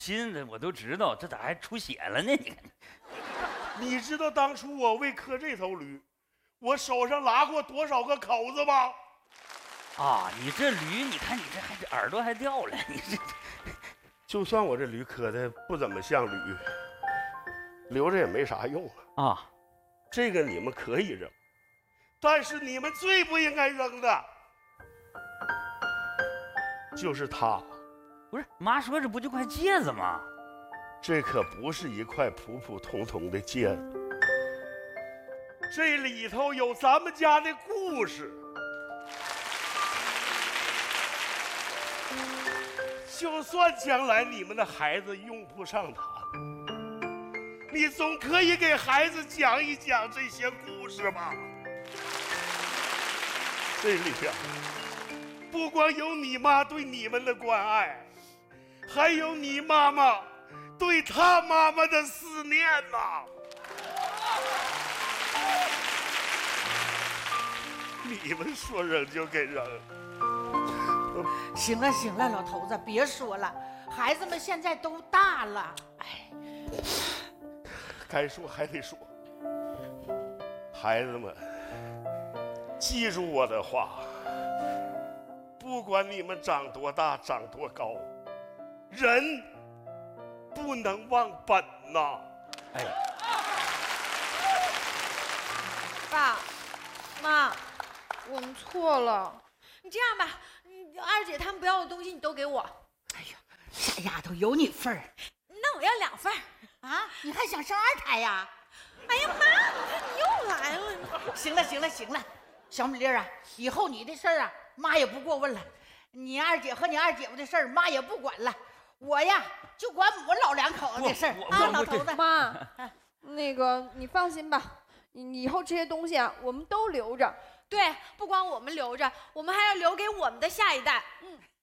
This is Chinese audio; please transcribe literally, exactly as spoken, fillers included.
心的我都知道，这咋还出血了呢？你看， 你知道当初我为磕这头驴，我手上拉过多少个口子吗？ 啊，你这驴，你看你这还这耳朵还掉了，你这。 就算我这驴磕的不怎么像驴，留着也没啥用啊。 啊， 这个你们可以扔，但是你们最不应该扔的，就是它。 不是，妈说这不就块戒指吗？ 这可不是一块普普通通的戒指，这里头有咱们家的故事。就算将来你们的孩子用不上它，你总可以给孩子讲一讲这些故事吧。这里边不光有你妈对你们的关爱，还有你妈妈对她妈妈的思念呐。你们说扔就给扔。 行了行了，老头子别说了，孩子们现在都大了。哎， 该说还得说，孩子们，记住我的话，不管你们长多大长多高，人不能忘本呐。 哎， 爸妈，我们错了。你这样吧，二姐他们不要的东西你都给我。 哎呀，傻丫头有你份儿。 那我要两份啊！你还想生二胎呀？ 哎呀妈，你看你又来了。 行了行了行了，小米粒啊，以后你的事儿啊，妈也不过问了。你二姐和你二姐夫的事儿，妈也不管了。我呀，就管我老两口子的事儿啊，老头子。 妈，那个你放心吧，以后这些东西啊，我们都留着。对，不光我们留着，我们还要留给我们的下一代。嗯，